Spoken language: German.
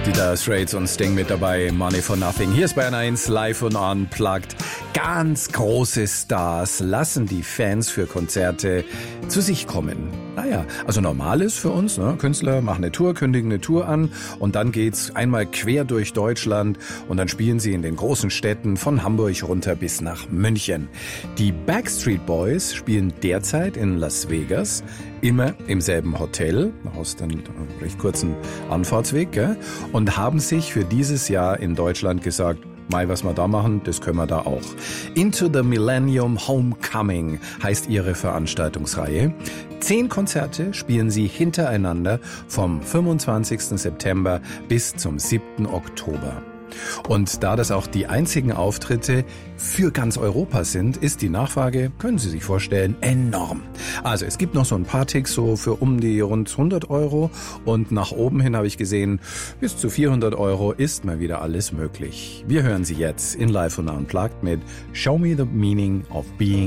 Die Dire Straits und Sting mit dabei, Money for Nothing. Hier ist Bayern 1, live und unplugged. Ganz große Stars lassen die Fans für Konzerte zu sich kommen. Naja, also normal ist für uns, ne? Künstler machen eine Tour, kündigen eine Tour an und dann geht's einmal quer durch Deutschland und dann spielen sie in den großen Städten von Hamburg runter bis nach München. Die Backstreet Boys spielen derzeit in Las Vegas, immer im selben Hotel, aus einem recht kurzen Anfahrtsweg, gell? Und haben sich für dieses Jahr in Deutschland gesagt, was wir da machen, das können wir da auch. Into the Millennium Homecoming heißt ihre Veranstaltungsreihe. 10 Konzerte spielen sie hintereinander vom 25. September bis zum 7. Oktober. Und da das auch die einzigen Auftritte für ganz Europa sind, ist die Nachfrage, können Sie sich vorstellen, enorm. Also es gibt noch so ein paar Ticks so für um die rund 100 Euro und nach oben hin habe ich gesehen, bis zu 400 Euro ist mal wieder alles möglich. Wir hören Sie jetzt in Live und Unplugged mit Show Me the Meaning of Being